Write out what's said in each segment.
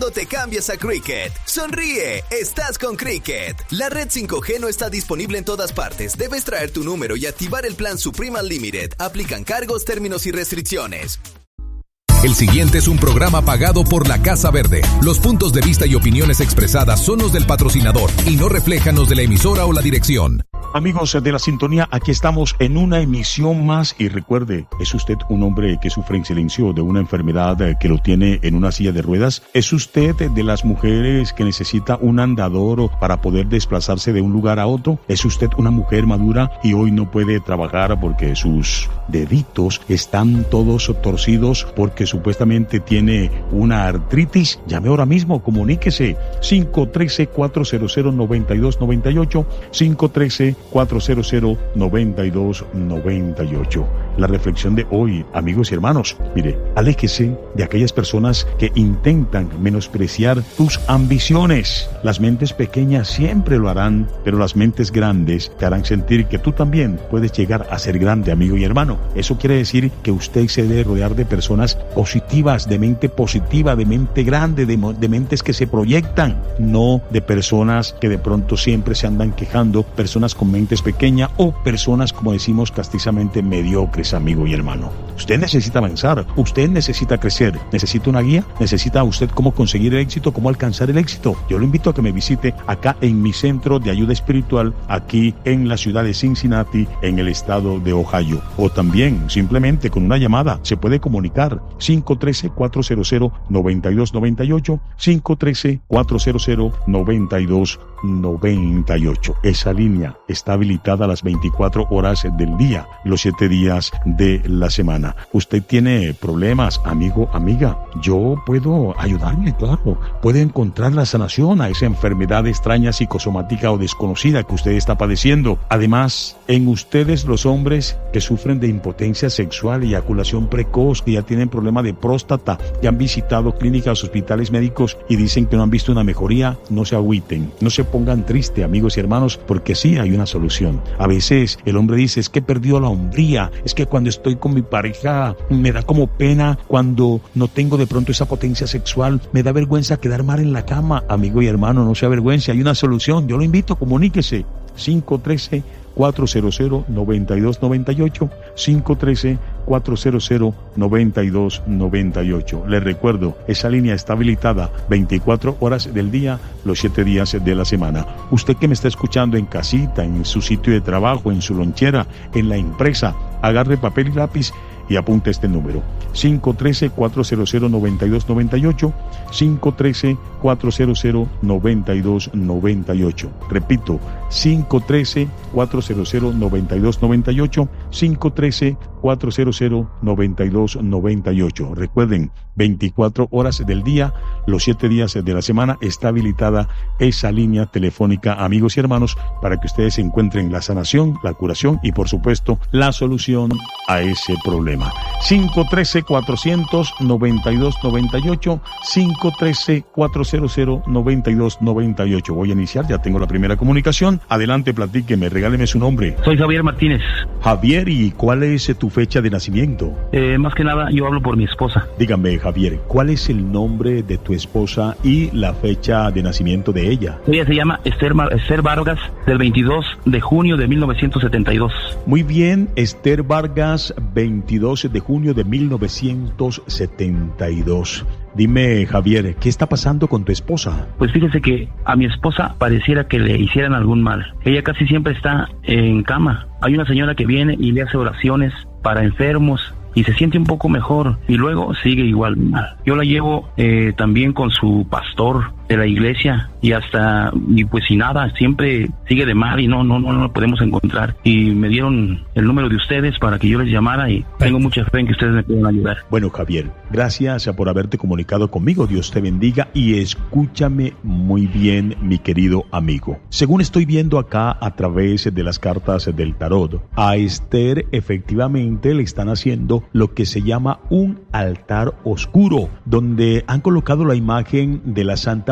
todo te cambias a Cricket. Sonríe, estás con Cricket. La red 5G no está disponible en todas partes. Debes traer tu número y activar el plan Supreme Unlimited. Aplican cargos, términos y restricciones. El siguiente es un programa pagado por la Casa Verde. Los puntos de vista y opiniones expresadas son los del patrocinador y no reflejan los de la emisora o la dirección. Amigos de la sintonía, aquí estamos en una emisión más y recuerde, ¿es usted un hombre que sufre en silencio de una enfermedad que lo tiene en una silla de ruedas? ¿Es usted de las mujeres que necesita un andador para poder desplazarse de un lugar a otro? ¿Es usted una mujer madura y hoy no puede trabajar porque sus deditos están todos torcidos porque supuestamente tiene una artritis? Llame ahora mismo, comuníquese 513-400-9298, 513-400-9298. La reflexión de hoy, amigos y hermanos, mire, aléjese de aquellas personas que intentan menospreciar tus ambiciones. Las mentes pequeñas siempre lo harán, pero las mentes grandes te harán sentir que tú también puedes llegar a ser grande, amigo y hermano. Eso quiere decir que usted se debe rodear de personas positivas, de mente positiva, de mente grande, de mentes que se proyectan, no de personas que de pronto siempre se andan quejando, personas con mentes pequeñas o personas, como decimos castizamente, mediocres, amigo y hermano. Usted necesita avanzar, usted necesita crecer, necesita una guía, necesita usted cómo conseguir el éxito, cómo alcanzar el éxito. Yo lo invito a que me visite acá en mi centro de ayuda espiritual, aquí en la ciudad de Cincinnati, en el estado de Ohio. O también, simplemente con una llamada, se puede comunicar 513-400-9298, 513-400-9298. Esa línea está habilitada a las 24 horas del día, los 7 días de la semana. Usted tiene problemas, amigo, amiga, yo puedo ayudarle, claro. Puede encontrar la sanación a esa enfermedad extraña, psicosomática o desconocida que usted está padeciendo. Además, en ustedes los hombres que sufren de impotencia sexual, eyaculación precoz, que ya tienen problema de próstata, que han visitado clínicas, hospitales médicos y dicen que no han visto una mejoría, no se agüiten, no se pongan tristes, amigos y hermanos, porque sí hay una solución. A veces el hombre dice, es que he perdido la hombría, es que cuando estoy con mi pareja me da como pena, cuando no tengo de pronto esa potencia sexual, me da vergüenza quedar mal en la cama. Amigo y hermano, no se avergüence, hay una solución. Yo lo invito, comuníquese 513-400-9298, 513-400-9298. Les recuerdo, esa línea está habilitada 24 horas del día, los 7 días de la semana. Usted que me está escuchando en casita, en su sitio de trabajo, en su lonchera, en la empresa, agarre papel y lápiz y apunte este número: 513-400-9298, 513-400-9298. Repito, 513-400-9298, 513-400-9298. Recuerden, 24 horas del día, los 7 días de la semana está habilitada esa línea telefónica, amigos y hermanos, para que ustedes encuentren la sanación, la curación y, por supuesto, la solución a ese problema. 513-400-9298, 513-400-9298. Voy a iniciar, ya tengo la primera comunicación. Adelante, platíqueme, regáleme su nombre. Soy Javier Martínez. Javier, ¿y cuál es tu fecha de nacimiento? Más que nada, yo hablo por mi esposa. Dígame, Javier, ¿cuál es el nombre de tu esposa y la fecha de nacimiento de ella? Ella se llama Esther Vargas, del 22 de junio de 1972. Muy bien, Esther Vargas, 22 de junio de 1972. Dime, Javier, ¿qué está pasando con tu esposa? Pues fíjese que a mi esposa pareciera que le hicieran algún mal. Ella casi siempre está en cama. Hay una señora que viene y le hace oraciones para enfermos y se siente un poco mejor y luego sigue igual mal. Yo la llevo también con su pastor de la iglesia y pues sin nada, siempre sigue de mal y no lo podemos encontrar. Y me dieron el número de ustedes para que yo les llamara y tengo mucha fe en que ustedes me pueden ayudar. Bueno, Javier, gracias por haberte comunicado conmigo. Dios te bendiga y escúchame muy bien, mi querido amigo. Según estoy viendo acá a través de las cartas del tarot, a Esther efectivamente le están haciendo lo que se llama un altar oscuro, donde han colocado la imagen de la Santa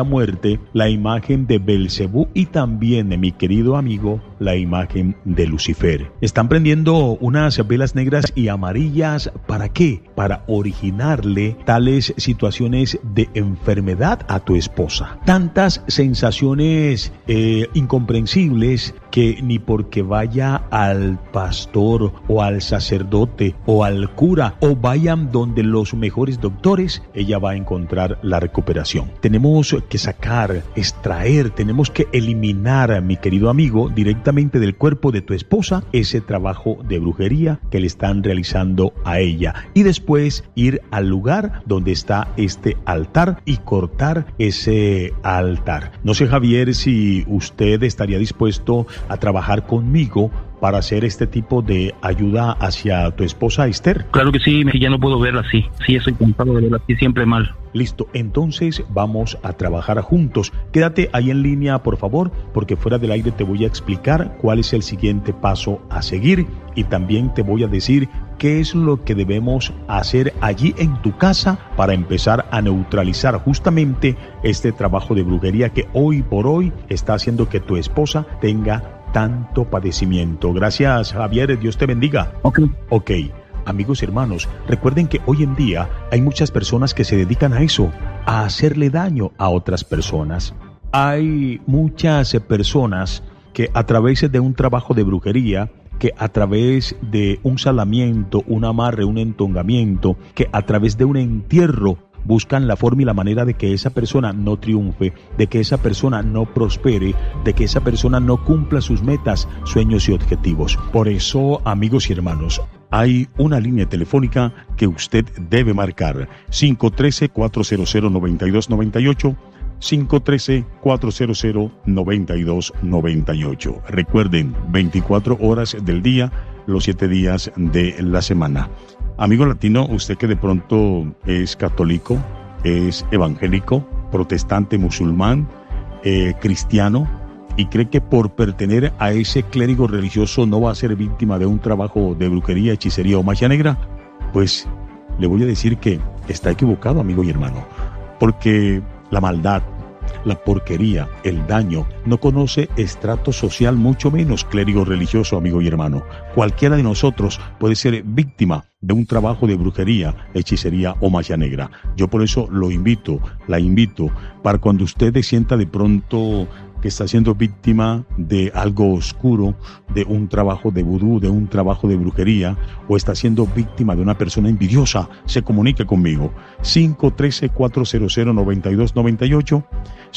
muerte, la imagen de Belcebú y también, mi querido amigo, la imagen de Lucifer. Están prendiendo unas velas negras y amarillas. ¿Para qué? Para originarle tales situaciones de enfermedad a tu esposa. Tantas sensaciones incomprensibles que ni porque vaya al pastor o al sacerdote o al cura o vayan donde los mejores doctores, ella va a encontrar la recuperación. Tenemos que sacar, extraer, tenemos que eliminar, mi querido amigo, directamente del cuerpo de tu esposa ese trabajo de brujería que le están realizando a ella, y después ir al lugar donde está este altar y cortar ese altar. No sé, Javier, si usted estaría dispuesto a trabajar conmigo para hacer este tipo de ayuda hacia tu esposa Esther. Claro que sí, ya no puedo verla así. Sí, estoy cansado de verla así, siempre mal. Listo, entonces vamos a trabajar juntos. Quédate ahí en línea, por favor, porque fuera del aire te voy a explicar cuál es el siguiente paso a seguir y también te voy a decir qué es lo que debemos hacer allí en tu casa para empezar a neutralizar justamente este trabajo de brujería que hoy por hoy está haciendo que tu esposa tenga tanto padecimiento. Gracias, Javier, Dios te bendiga. Ok. Amigos y hermanos, recuerden que hoy en día hay muchas personas que se dedican a eso, a hacerle daño a otras personas. Hay muchas personas que a través de un trabajo de brujería, que a través de un salamiento, un amarre, un entongamiento, que a través de un entierro, buscan la forma y la manera de que esa persona no triunfe, de que esa persona no prospere, de que esa persona no cumpla sus metas, sueños y objetivos. Por eso, amigos y hermanos, hay una línea telefónica que usted debe marcar: 513-400-9298, 513-400-9298. Recuerden, 24 horas del día, los 7 días de la semana. Amigo latino, usted que de pronto es católico, es evangélico, protestante, musulmán, cristiano, y cree que por pertenecer a ese clérigo religioso no va a ser víctima de un trabajo de brujería, hechicería o magia negra, pues le voy a decir que está equivocado, amigo y hermano, porque la maldad, la porquería, el daño, no conoce estrato social, mucho menos clérigo religioso, amigo y hermano. Cualquiera de nosotros puede ser víctima de un trabajo de brujería, hechicería o magia negra. Yo por eso la invito, para cuando usted sienta de pronto que está siendo víctima de algo oscuro, de un trabajo de vudú, de un trabajo de brujería, o está siendo víctima de una persona envidiosa, se comunique conmigo. 513-400-9298,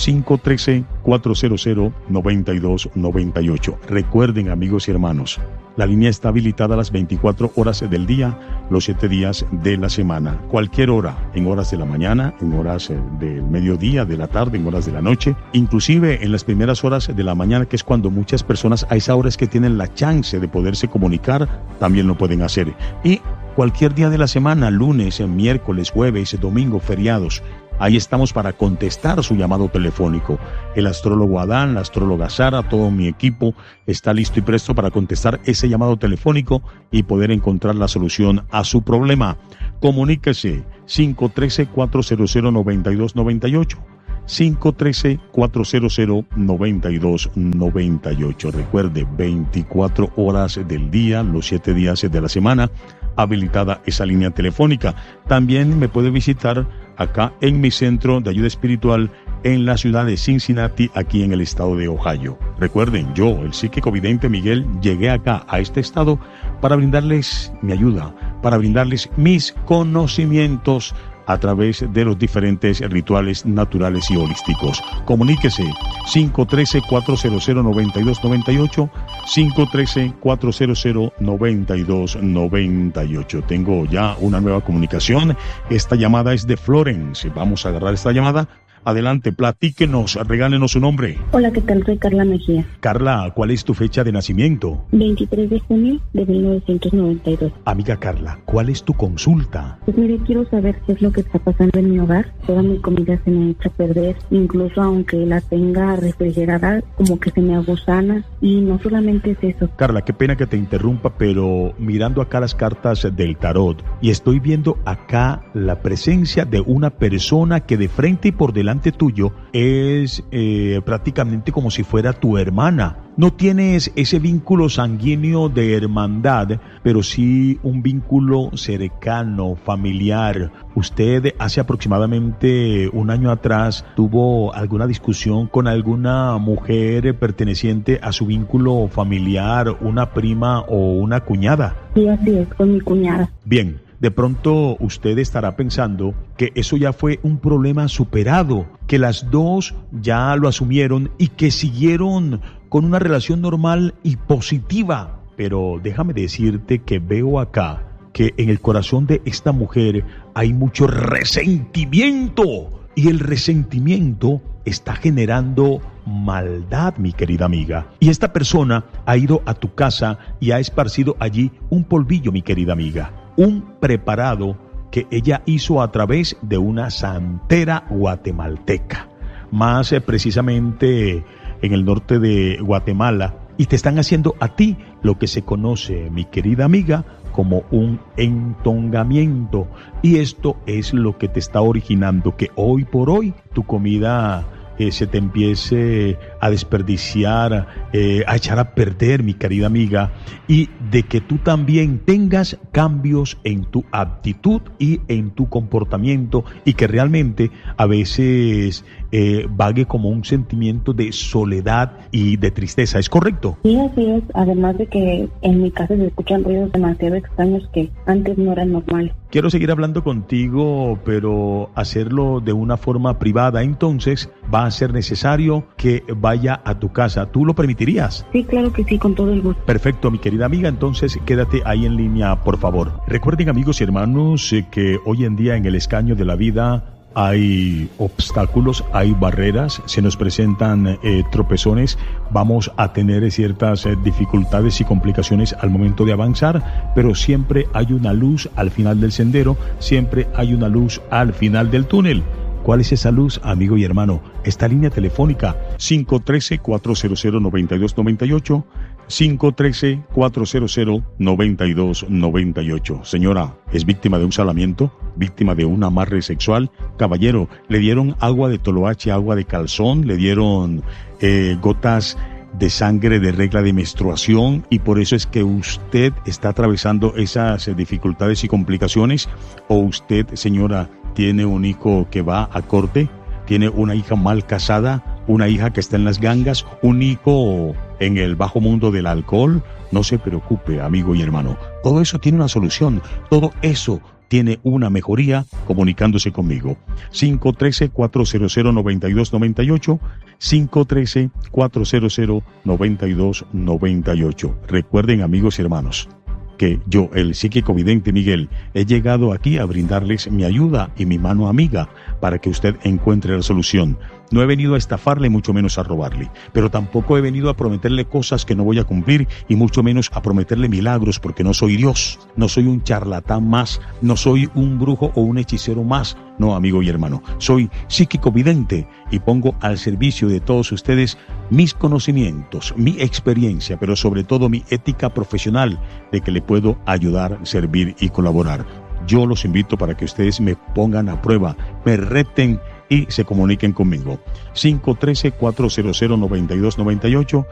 513-400-9298. Recuerden, amigos y hermanos, la línea está habilitada a las 24 horas del día, los 7 días de la semana. Cualquier hora, en horas de la mañana, en horas del mediodía, de la tarde, en horas de la noche, inclusive en las primeras horas de la mañana, que es cuando muchas personas a esa hora es que tienen la chance de poderse comunicar, también lo pueden hacer. Y cualquier día de la semana, lunes, miércoles, jueves, domingo, feriados, ahí estamos para contestar su llamado telefónico. El astrólogo Adán, la astróloga Sara, todo mi equipo está listo y presto para contestar ese llamado telefónico y poder encontrar la solución a su problema. Comuníquese 513-400-9298. 513-400-9298. Recuerde, 24 horas del día, los 7 días de la semana, habilitada esa línea telefónica. También me puede visitar acá en mi centro de ayuda espiritual en la ciudad de Cincinnati, aquí en el estado de Ohio. Recuerden, yo, el psíquico vidente Miguel, llegué acá a este estado para brindarles mi ayuda, para brindarles mis conocimientos a través de los diferentes rituales naturales y holísticos. Comuníquese 513-400-9298, 513-400-9298. Tengo ya una nueva comunicación. Esta llamada es de Florence. Vamos a agarrar esta llamada. Adelante, platíquenos, regálenos su nombre. Hola, ¿qué tal? Soy Carla Mejía. Carla, ¿cuál es tu fecha de nacimiento? 23 de junio de 1992. Amiga Carla, ¿cuál es tu consulta? Pues mire, quiero saber qué es lo que está pasando en mi hogar. Toda mi comida se me echa a perder, incluso aunque la tenga refrigerada, como que se me agusana, y no solamente es eso. Carla, qué pena que te interrumpa, pero mirando acá las cartas del tarot, y estoy viendo acá la presencia de una persona que de frente y por delante delante tuyo es prácticamente como si fuera tu hermana. No tienes ese vínculo sanguíneo de hermandad, pero sí un vínculo cercano, familiar. Usted hace aproximadamente un año atrás tuvo alguna discusión con alguna mujer perteneciente a su vínculo familiar, una prima o una cuñada. Sí, así es, con mi cuñada. Bien. De pronto usted estará pensando que eso ya fue un problema superado, que las dos ya lo asumieron y que siguieron con una relación normal y positiva. Pero déjame decirte que veo acá que en el corazón de esta mujer hay mucho resentimiento y el resentimiento está generando maldad, mi querida amiga. Y esta persona ha ido a tu casa y ha esparcido allí un polvillo, mi querida amiga. Un preparado que ella hizo a través de una santera guatemalteca, más precisamente en el norte de Guatemala, y te están haciendo a ti lo que se conoce, mi querida amiga, como un entongamiento, y esto es lo que te está originando que hoy por hoy tu comida se te empiece a desperdiciar, a echar a perder, mi querida amiga, y de que tú también tengas cambios en tu actitud y en tu comportamiento, y que realmente a veces vague como un sentimiento de soledad y de tristeza. ¿Es correcto? Sí, así es. Además de que en mi casa se escuchan ruidos demasiado extraños que antes no eran normales. Quiero seguir hablando contigo, pero hacerlo de una forma privada. Entonces va a ser necesario que vaya a tu casa. ¿Tú lo permitirías? Sí, claro que sí, con todo el gusto. Perfecto, mi querida amiga. Entonces quédate ahí en línea, por favor. Recuerden, amigos y hermanos, que hoy en día en el escaño de la vida hay obstáculos, hay barreras, se nos presentan tropezones, vamos a tener ciertas dificultades y complicaciones al momento de avanzar, pero siempre hay una luz al final del sendero, siempre hay una luz al final del túnel. ¿Cuál es esa luz, amigo y hermano? Esta línea telefónica 513-400-9298, 513-400-9298. Señora, ¿es víctima de un salamiento? ¿Víctima de un amarre sexual? Caballero, ¿le dieron agua de toloache, agua de calzón? ¿Le dieron gotas de sangre de regla de menstruación? Y por eso es que usted está atravesando esas dificultades y complicaciones. ¿O usted, señora, tiene un hijo que va a corte? ¿Tiene una hija mal casada? ¿Una hija que está en las gangas? ¿Un hijo en el bajo mundo del alcohol? No se preocupe, amigo y hermano. Todo eso tiene una solución. Todo eso tiene una mejoría comunicándose conmigo. 513-400-9298, 513-400-9298. Recuerden, amigos y hermanos, que yo, el psíquico vidente Miguel, he llegado aquí a brindarles mi ayuda y mi mano amiga para que usted encuentre la solución. No he venido a estafarle, mucho menos a robarle, pero tampoco he venido a prometerle cosas que no voy a cumplir y mucho menos a prometerle milagros, porque no soy Dios, no soy un charlatán más, no soy un brujo o un hechicero más. No, amigo y hermano, soy psíquico vidente y pongo al servicio de todos ustedes mis conocimientos, mi experiencia, pero sobre todo mi ética profesional de que le puedo ayudar, servir y colaborar. Yo los invito para que ustedes me pongan a prueba, me reten y se comuniquen conmigo. 513-400-9298,